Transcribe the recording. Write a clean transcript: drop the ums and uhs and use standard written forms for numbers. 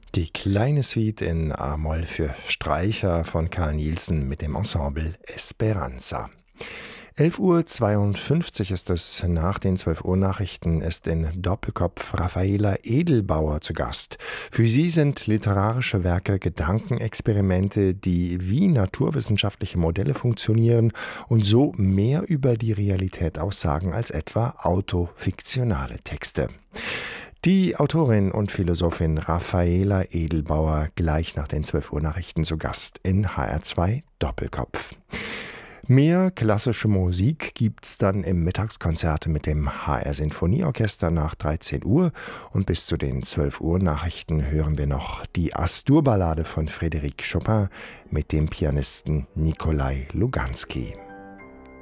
Die kleine Suite in A-Moll für Streicher von Carl Nielsen mit dem Ensemble Esperanza. 11:52 Uhr ist es, nach den 12 Uhr Nachrichten ist in Doppelkopf Raffaela Edelbauer zu Gast. Für sie sind literarische Werke Gedankenexperimente, die wie naturwissenschaftliche Modelle funktionieren und so mehr über die Realität aussagen als etwa autofiktionale Texte. Die Autorin und Philosophin Raffaela Edelbauer gleich nach den 12 Uhr Nachrichten zu Gast in HR2 Doppelkopf. Mehr klassische Musik gibt's dann im Mittagskonzert mit dem HR Sinfonieorchester nach 13 Uhr und bis zu den 12 Uhr Nachrichten hören wir noch die Astur-Ballade von Frédéric Chopin mit dem Pianisten Nikolai Luganski.